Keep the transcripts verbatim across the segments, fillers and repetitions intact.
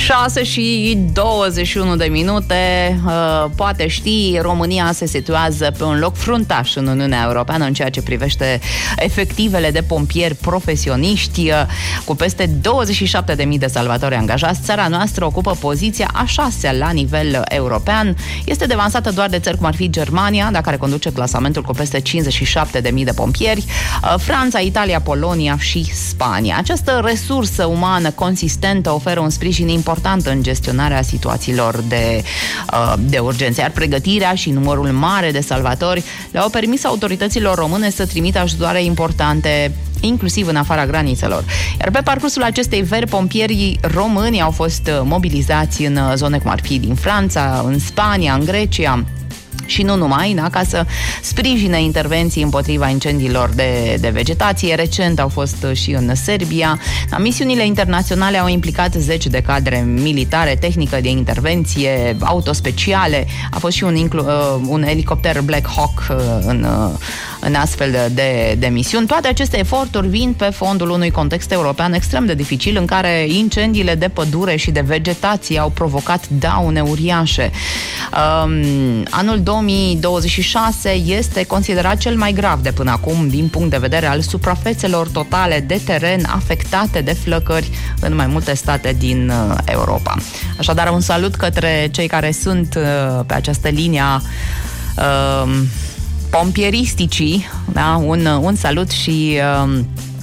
șase și douăzeci și unu de minute. Poate știi, România se situează pe un loc fruntaș în Uniunea Europeană în ceea ce privește efectivele de pompieri profesioniști. Cu peste douăzeci și șapte de mii de salvatori angajați, țara noastră ocupă poziția a șasea la nivel european. Este devansată doar de țări cum ar fi Germania, dar care conduce clasamentul cu peste cincizeci și șapte de mii de pompieri, Franța, Italia, Polonia și Spania. Această resursă umană consistentă oferă un sprijin important în gestionarea situațiilor de, de urgență, iar pregătirea și numărul mare de salvatori le-au permis autorităților române să trimită ajutoare importante, inclusiv în afara granițelor. Iar pe parcursul acestei veri, pompierii români au fost mobilizați în zone cum ar fi din Franța, în Spania, în Grecia și nu numai, da, ca să sprijine intervenții împotriva incendiilor de, de vegetație. Recent au fost și în Serbia. Da, misiunile internaționale au implicat zeci de cadre militare, tehnică de intervenție, autospeciale. A fost și un, inclu, uh, un elicopter Black Hawk uh, în, uh, în astfel de, de, de misiuni. Toate aceste eforturi vin pe fondul unui context european extrem de dificil, în care incendiile de pădure și de vegetație au provocat daune uriașe. Um, anul două mii douăzeci și șase este considerat cel mai grav de până acum din punct de vedere al suprafețelor totale de teren afectate de flăcări în mai multe state din uh, Europa. Așadar, un salut către cei care sunt uh, pe această linie uh, pompieristicii, da? un, un salut și uh,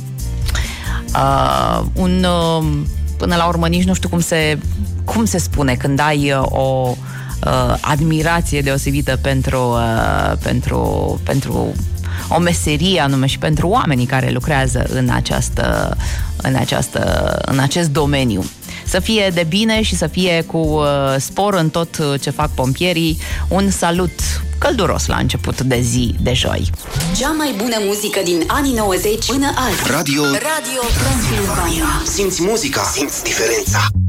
uh, un uh, până la urmă nici nu știu cum se, cum se spune când ai uh, o Uh, admirație deosebită pentru, uh, pentru, pentru o meserie anume și pentru oamenii care lucrează în, această, în, această, în acest domeniu. Să fie de bine și să fie cu uh, spor în tot ce fac pompierii. Un salut călduros la început de zi de joi. Cea mai bună muzică din anii nouăzeci până azi. Radio Radio Transilvania. Simți muzica, simți diferența.